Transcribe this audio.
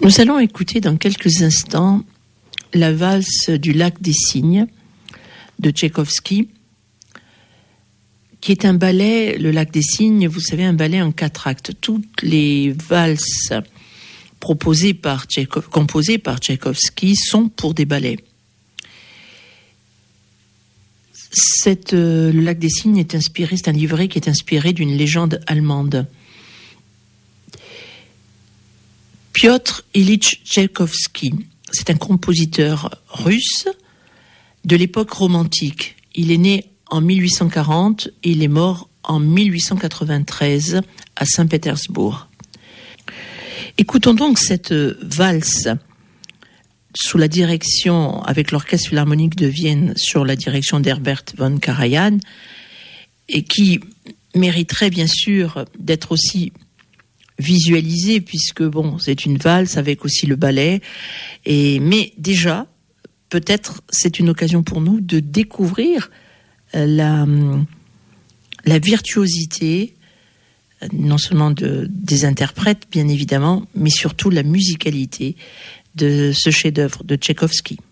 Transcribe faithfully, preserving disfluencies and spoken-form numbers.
Nous allons écouter dans quelques instants la valse du lac des Cygnes de Tchaïkovski, qui est un ballet, le lac des Cygnes, vous savez, un ballet en quatre actes. Toutes les valses proposées par Tchaïkov, composées par Tchaïkovski sont pour des ballets. Cette, euh, le lac des Cygnes est inspiré, c'est un livret qui est inspiré d'une légende allemande. Piotr Ilyich Tchaïkovski, c'est un compositeur russe de l'époque romantique. Il est né en mille huit cent quarante et il est mort en mille huit cent quatre-vingt-treize à Saint-Pétersbourg. Écoutons donc cette valse sous la direction, avec l'Orchestre Philharmonique de Vienne, sur la direction d'Herbert von Karajan, et qui mériterait bien sûr d'être aussi visualisée, puisque bon, c'est une valse avec aussi le ballet, et, mais déjà, peut-être c'est une occasion pour nous de découvrir la, la virtuosité, non seulement de, des interprètes, bien évidemment, mais surtout la musicalité de ce chef-d'œuvre de Tchaïkovski.